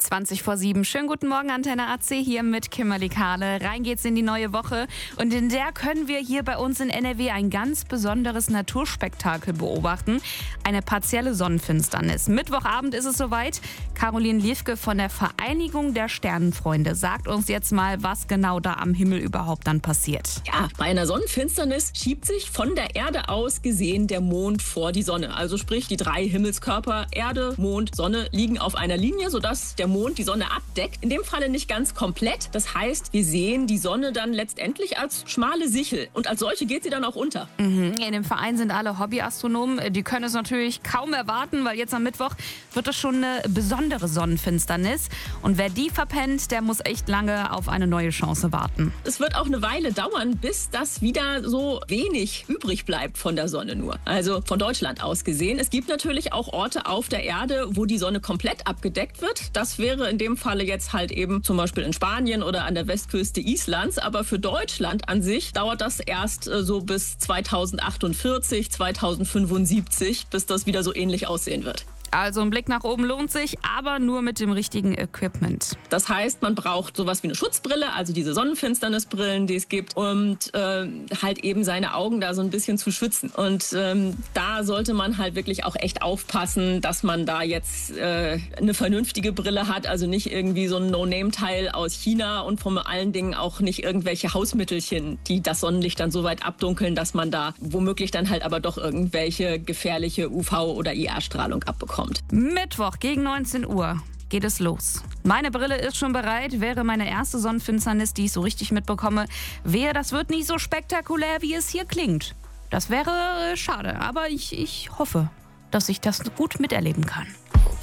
20 vor 7. Schönen guten Morgen, Antenne AC hier mit Kimberly Kahle. Rein geht's in die neue Woche und in der können wir hier bei uns in NRW ein ganz besonderes Naturspektakel beobachten. Eine partielle Sonnenfinsternis. Mittwochabend ist es soweit. Caroline Liefke von der Vereinigung der Sternenfreunde sagt uns jetzt mal, was genau da am Himmel überhaupt dann passiert. Ja, bei einer Sonnenfinsternis schiebt sich von der Erde aus gesehen der Mond vor die Sonne. Also sprich, die drei Himmelskörper Erde, Mond, Sonne liegen auf einer Linie, sodass der Mond die Sonne abdeckt. In dem Falle nicht ganz komplett. Das heißt, wir sehen die Sonne dann letztendlich als schmale Sichel. Und als solche geht sie dann auch unter. In dem Verein sind alle Hobbyastronomen. Die können es natürlich kaum erwarten, weil jetzt am Mittwoch wird es schon eine besondere Sonnenfinsternis. Und wer die verpennt, der muss echt lange auf eine neue Chance warten. Es wird auch eine Weile dauern, bis das wieder so wenig übrig bleibt von der Sonne nur. Also von Deutschland aus gesehen. Es gibt natürlich auch Orte auf der Erde, wo die Sonne komplett abgedeckt wird. Das wäre in dem Falle jetzt halt eben zum Beispiel in Spanien oder an der Westküste Islands. Aber für Deutschland an sich dauert das erst so bis 2048, 2075, bis das wieder so ähnlich aussehen wird. Also ein Blick nach oben lohnt sich, aber nur mit dem richtigen Equipment. Das heißt, man braucht sowas wie eine Schutzbrille, also diese Sonnenfinsternisbrillen, die es gibt, und halt eben seine Augen da so ein bisschen zu schützen. Und da sollte man halt wirklich auch echt aufpassen, dass man da jetzt eine vernünftige Brille hat, also nicht irgendwie so ein No-Name-Teil aus China und vor allen Dingen auch nicht irgendwelche Hausmittelchen, die das Sonnenlicht dann so weit abdunkeln, dass man da womöglich dann halt aber doch irgendwelche gefährliche UV- oder IR-Strahlung abbekommt. Mittwoch gegen 19 Uhr geht es los. Meine Brille ist schon bereit, wäre meine erste Sonnenfinsternis, die ich so richtig mitbekomme. Wehe, das wird nicht so spektakulär, wie es hier klingt. Das wäre schade, aber ich hoffe, dass ich das gut miterleben kann.